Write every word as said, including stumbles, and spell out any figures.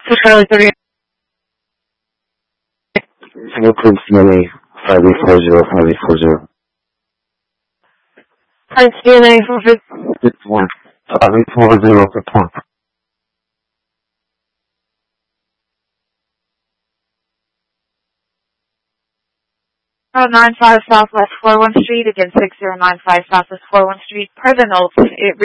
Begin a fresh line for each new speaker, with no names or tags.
Charlie thirty.
Single code C N A five eight four zero five eight four zero.
Parts D N A for
It's one five eight four zero for point.
oh nine five Southwest four one Street, again six zero nine five Southwest four one Street. Per the notes, it